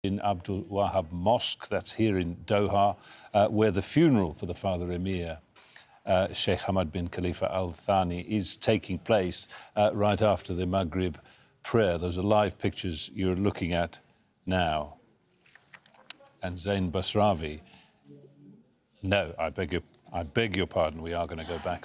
in Abdul Wahab Mosque, that's here in Doha, where the funeral for the Father Emir, Sheikh Hamad bin Khalifa Al Thani, is taking place right after the Maghrib prayer. Those are live pictures you're looking at now. And Zain Basravi. No, I beg your pardon, we are going to go back.